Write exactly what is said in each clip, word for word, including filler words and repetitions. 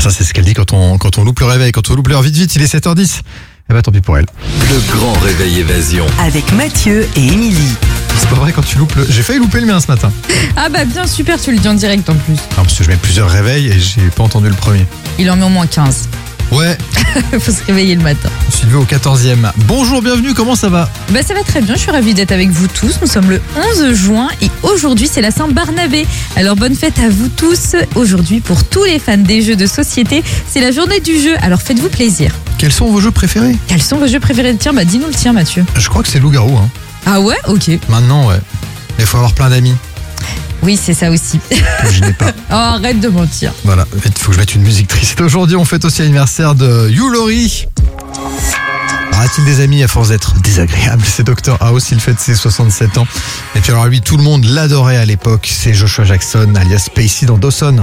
Ça, c'est ce qu'elle dit quand on, quand on loupe le réveil. Quand on loupe l'heure vite vite, il est sept heures dix. Eh ben, tant pis pour elle. Le grand réveil évasion. Avec Mathieu et Émilie. C'est pas vrai quand tu loupes le... J'ai failli louper le mien ce matin. Ah bah bien super, tu le dis en direct en plus. Non, parce que je mets plusieurs réveils et j'ai pas entendu le premier. Il en met au moins quinze. Ouais, Faut se réveiller le matin. je suis levé au quatorzième. Bonjour, bienvenue, comment ça va? Bah ça va très bien, je suis ravie d'être avec vous tous. Nous sommes le onze juin et aujourd'hui c'est la Saint-Barnabé. Alors bonne fête à vous tous. Aujourd'hui pour tous les fans des jeux de société, c'est la journée du jeu. Alors faites-vous plaisir. Quels sont vos jeux préférés? Quels sont vos jeux préférés? Tiens, bah dis-nous le tien Mathieu. Je crois que c'est loup-garou. Hein. Ah ouais? Ok. Maintenant, ouais. Mais il faut avoir plein d'amis. Oui, c'est ça aussi. Que je n'ai pas. Oh, arrête de mentir. Voilà, il faut que je mette une musique triste. Aujourd'hui, on fête aussi l'anniversaire de Hugh Laurie. Alors, a-t-il des amis à force d'être désagréable? C'est docteur House, il fête ses soixante-sept ans. Et puis alors lui, tout le monde l'adorait à l'époque. C'est Joshua Jackson, alias Spacey dans Dawson.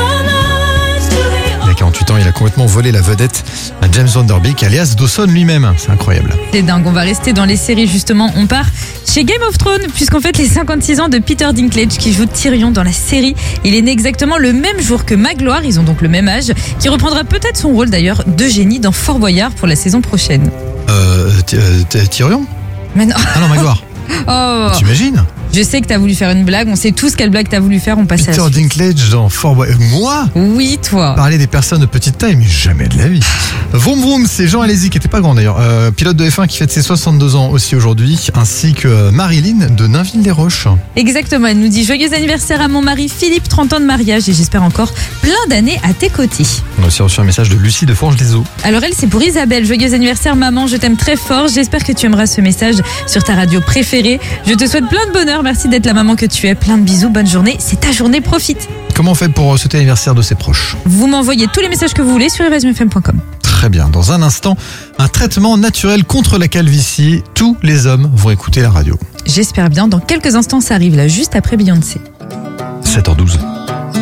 Il a quarante-huit ans, il a complètement volé la vedette à James Van Der Beek, alias Dawson lui-même. C'est incroyable. C'est dingue, on va rester dans les séries justement. On part chez Game of Thrones puisqu'on fête les cinquante-six ans de Peter Dinklage qui joue Tyrion dans la série. Il est né exactement le même jour que Magloire, ils ont donc le même âge, qui reprendra peut-être son rôle d'ailleurs d'Eugénie dans Fort Boyard pour la saison prochaine. Euh, t- euh, t- Tyrion? Mais non. Ah non, Magloire. Oh, T'imagines? je sais que t'as voulu faire une blague, on sait tous quelle blague t'as voulu faire, on passe à Peter la suite. Dinklage dans Fort Boyard. Moi? Oui, toi. Parler des personnes de petite taille, mais jamais de la vie. Vroom vroom, c'est Jean Alési qui était pas grand d'ailleurs, euh, pilote de F un qui fête ses soixante-deux ans aussi aujourd'hui, ainsi que Marilyn de Nainville-les-Roches. Exactement, elle nous dit joyeux anniversaire à mon mari Philippe, trente ans de mariage et j'espère encore plein d'années à tes côtés. On a aussi reçu un message de Lucie de Forges-les-Eaux. Alors elle, c'est pour Isabelle. Joyeux anniversaire maman, je t'aime très fort. J'espère que tu aimeras ce message sur ta radio préférée. Je te souhaite plein de bonheur. Merci d'être la maman que tu es. Plein de bisous, bonne journée. C'est ta journée, profite. Comment on fait pour souhaiter l'anniversaire de ses proches? Vous m'envoyez tous les messages que vous voulez sur evasion f m point com. Très bien, dans un instant, un traitement naturel contre la calvitie. Tous les hommes vont écouter la radio. J'espère bien. Dans quelques instants, ça arrive là, juste après Beyoncé. sept heures douze.